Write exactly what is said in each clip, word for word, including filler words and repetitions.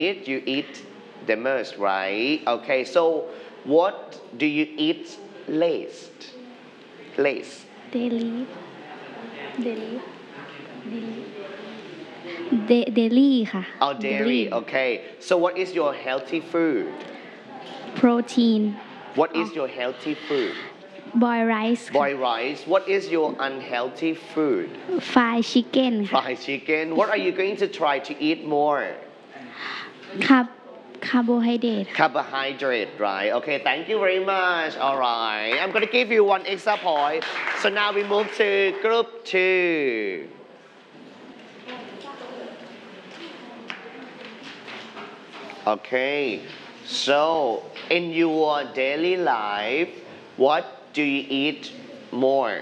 eat, you eat the most, right? Okay, so what do you eat least? Least. daily daily daily Da- daily ค่ะ Oh, dairy. Okay. So what is your healthy food? protein What is อ๋อ your healthy food? boil rice ค่ะ Boiled rice. What is your unhealthy food? fried chicken ค่ะ Fried chicken. What are you going to try to eat more? คาร์บคาร์โบไฮเดรต Carbohydrate, right? Okay, thank you very much. All right. I'm going to give you one extra point. So now we move to group two. Okay. So in your daily life, what do you eat more?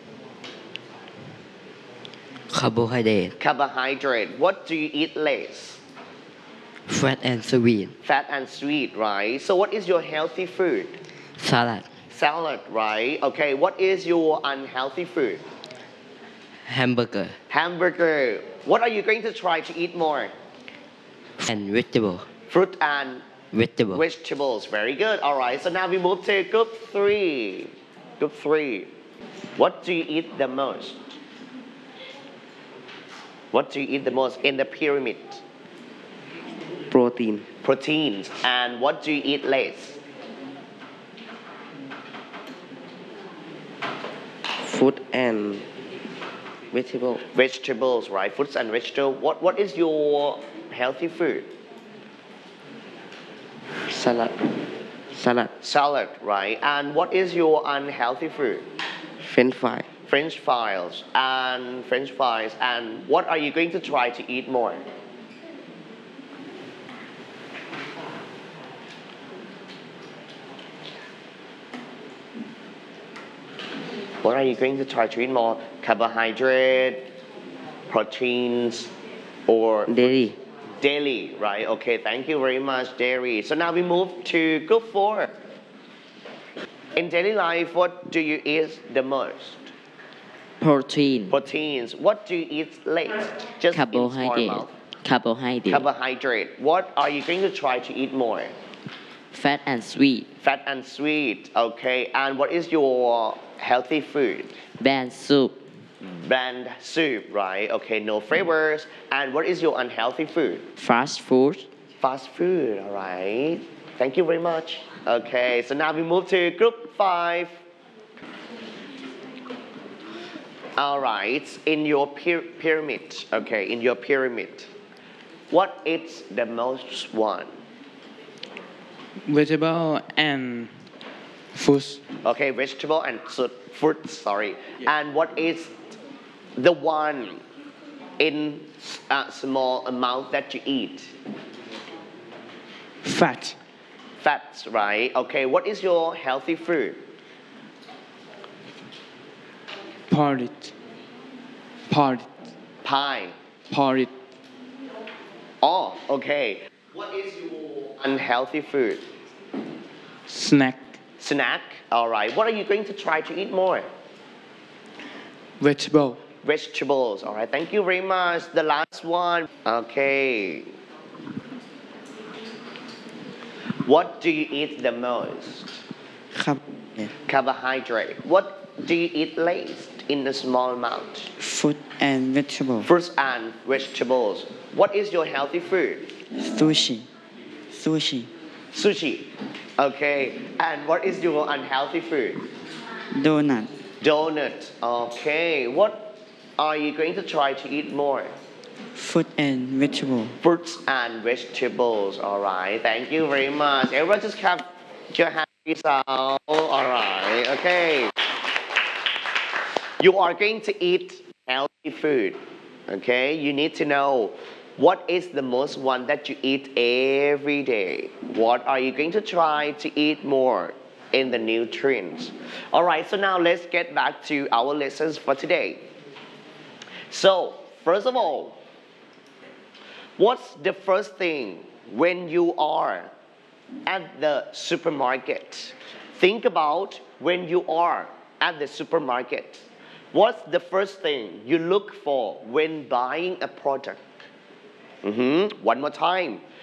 Carbohydrate, Carbohydrate. What do you eat less? fat and sweet, Fat and sweet, right? So what is your healthy food? salad, Salad, right? Okay, what is your unhealthy food? hamburger, Hamburger. What are you going to try to eat more? and vegetable, Fruit and vegetable, vegetables. Very good. All right, so now we move to group three. Group three. What do you eat the most? What do you eat the most in the pyramid? protein, Proteins. And what do you eat less? food and vegetable, Vegetables, right? Fruits and vegetables. What, what is your healthy food? salad, salad, Salad, right? And what is your unhealthy food? French fry, French fries and French fries. And what are you going to try to eat more? What are you going to try to eat more? Carbohydrate, proteins, or dairy, dairy, right? Okay, thank you very much, dairy. So now we move to group four. In daily life, what do you eat the most? protein, Proteins. What do you eat less? Just in small carbohydrate, amount. carbohydrate, Carbohydrate. What are you going to try to eat more? fat and sweet, Fat and sweet. Okay. And what is your healthy food? bland soup, Bland soup, right? Okay, no flavors. And what is your unhealthy food? fast food, Fast food, all right. Thank you very much. Okay, so now we move to group five. All right, in your pyra- pyramid, okay, in your pyramid, what is the most one? vegetable and fruits. Okay, vegetable and su- fruit, sorry. And what is the one in a small amount that you eat? Fat, Fats, right? Okay, what is your healthy food? porridge, porridge, Pie. porridge, Oh, okay. What is your unhealthy food? snack, Snack. All right. What are you going to try to eat more? vegetable, Vegetables. All right. Thank you very much. The last one. Okay. What do you eat the most? carbohydrate, Carbohydrate. What do you eat least in a small amount? fruit and vegetable, Fruits and vegetables. What is your healthy food? sushi, sushi, Sushi. Okay. And what is your unhealthy food? donut, Donut. Okay. What are you going to try to eat more? fruit and vegetable, Fruits and vegetables. All right. Thank you very much. Everyone just clap your hands out. All right. Okay. You are going to eat healthy food. Okay. You need to know what is the most one that you eat every day. What are you going to try to eat more in the nutrients? All right. So now let's get back to our lessons for today. So first of all, what's the first thing when you are at the supermarket? Think about when you are at the supermarket. What's the first thing you look for when buying a product? Mhm. One more time.